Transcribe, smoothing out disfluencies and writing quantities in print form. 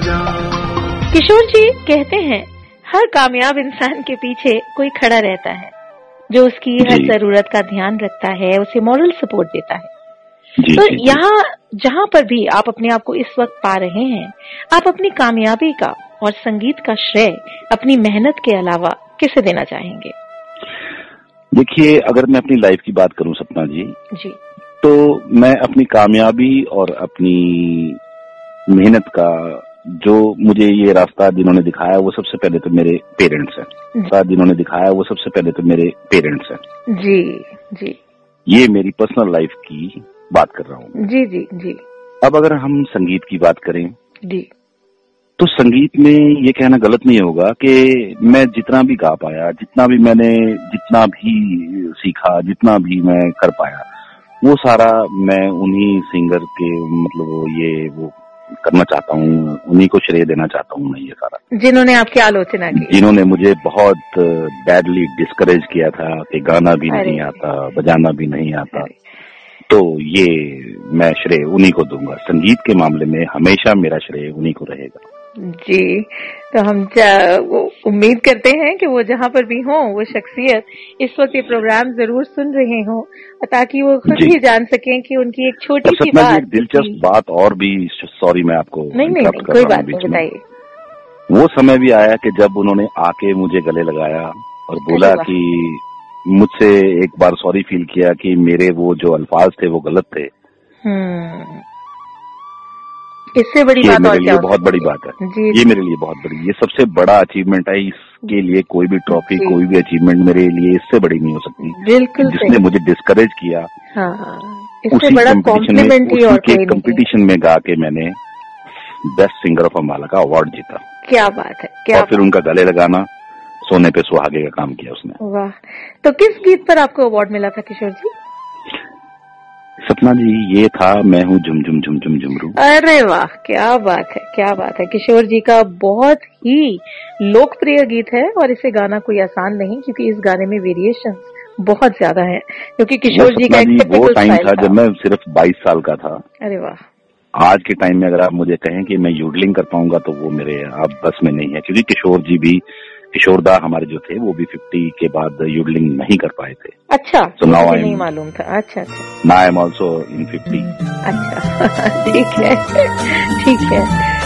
किशोर जी कहते हैं हर कामयाब इंसान के पीछे कोई खड़ा रहता है जो उसकी हर जरूरत का ध्यान रखता है, उसे मॉरल सपोर्ट देता है। तो यहाँ जहाँ पर भी आप अपने आप को इस वक्त पा रहे हैं, आप अपनी कामयाबी का और संगीत का श्रेय अपनी मेहनत के अलावा किसे देना चाहेंगे? देखिए, अगर मैं अपनी लाइफ की बात करूं सपना जी, तो मैं अपनी कामयाबी और अपनी मेहनत का जो मुझे ये रास्ता जिन्होंने दिखाया वो सबसे पहले तो मेरे पेरेंट्स हैं। जिन्होंने दिखाया वो सबसे पहले तो मेरे पेरेंट्स हैं। जी जी, ये मेरी पर्सनल लाइफ की बात कर रहा हूँ। जी जी जी। अब अगर हम संगीत की बात करें जी, तो संगीत में ये कहना गलत नहीं होगा कि मैं जितना भी गा पाया, जितना भी सीखा, जितना भी मैं कर पाया, वो सारा मैं उन्हीं सिंगर के वो करना चाहता हूँ, उन्हीं को श्रेय देना चाहता हूँ मैं ये सारा, जिन्होंने आपकी आलोचना की, जिन्होंने मुझे बहुत बैडली डिस्करेज किया था कि गाना भी नहीं आता, बजाना भी नहीं आता। तो ये मैं श्रेय उन्हीं को दूंगा। संगीत के मामले में हमेशा मेरा श्रेय उन्हीं को रहेगा। जी, तो हम उम्मीद करते हैं कि वो जहाँ पर भी हों, वो शख्सियत इस वक्त ये प्रोग्राम जरूर सुन रहे हों, ताकि वो खुद ही जान सकें कि उनकी एक छोटी सी बात, एक दिलचस्प बात और भी, सॉरी मैं आपको नहीं कोई बात नहीं, बताइए। वो समय भी आया कि जब उन्होंने आके मुझे गले लगाया और बोला कि मुझसे एक बार सॉरी फील किया कि मेरे वो जो अल्फाज थे वो गलत थे। इससे बड़ी बात और क्या? बहुत बड़ी बात है ये मेरे लिए, बहुत बड़ी, ये सबसे बड़ा अचीवमेंट है। इसके लिए कोई भी ट्रॉफी, कोई भी अचीवमेंट मेरे लिए इससे बड़ी नहीं हो सकती। बिल्कुल, जिसने मुझे डिस्करेज किया, इससे बड़ा कॉम्प्लीमेंट ही और कोई नहीं। कंपटीशन में गा के मैंने बेस्ट सिंगर ऑफ अम्बाला का अवार्ड जीता। क्या बात है, क्या और फिर उनका गले लगाना, सोने पे सुहागे का काम किया उसने। वाह। तो किस गीत पर आपको अवार्ड मिला था किशोर जी? सपना जी, ये था मैं हूँ झुम झुम झुम झुम झुमरू। अरे वाह, क्या बात है, क्या बात है। किशोर जी का बहुत ही लोकप्रिय गीत है और इसे गाना कोई आसान नहीं, क्योंकि इस गाने में वेरिएशन बहुत ज्यादा है, क्योंकि किशोर जी का एक टिपिकल वो टाइम था जब मैं सिर्फ 22 साल का था। अरे वाह। आज के टाइम में अगर आप मुझे कहें कि मैं यूडलिंग कर पाऊंगा तो वो मेरे अब बस में नहीं है, क्योंकि किशोरदा हमारे जो थे वो भी 50 के बाद यूडलिंग नहीं कर पाए थे। अच्छा, तो मुझे नहीं मालूम था। अच्छा, now I am also in 50। अच्छा ठीक है, ठीक है।